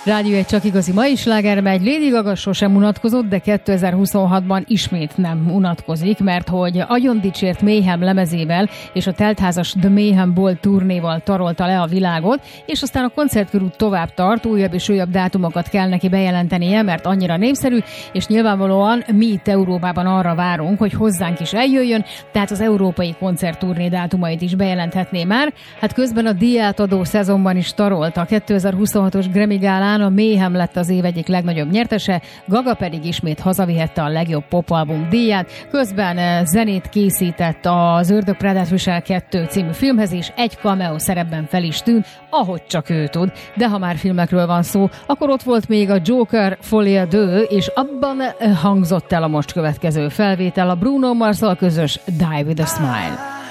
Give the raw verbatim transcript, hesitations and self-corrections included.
Rádió egy csak igazi mai sláger megy. Lady Gaga sosem unatkozott, de kétezer-huszonhatban ismét nem unatkozik, mert hogy agyon dicsért Mayhem lemezével és a teltházas The Mayhem Ball turnéval tarolta le a világot, és aztán a koncertkörút tovább tart, újabb és újabb dátumokat kell neki bejelentenie, mert annyira népszerű, és nyilvánvalóan mi itt Európában arra várunk, hogy hozzánk is eljöjjön, tehát az európai koncertturné dátumait is bejelenthetné már. Hát közben a díjátadó szezonban is tarolta. A kétezer-huszonhatos Grammy Gálán a Mayhem lett az év egyik legnagyobb nyertese, Gaga pedig ismét hazavihette a legjobb popalbum díját. Közben zenét készített az Ördög Prádát visel kettő című filmhez, és egy cameo szerepben fel is tűnt, ahogy csak ő tud. De ha már filmekről van szó, akkor ott volt még a Joker Folie deux, és abban hangzott el a most következő felvétel, a Bruno Mars-szal közös Die With A Smile.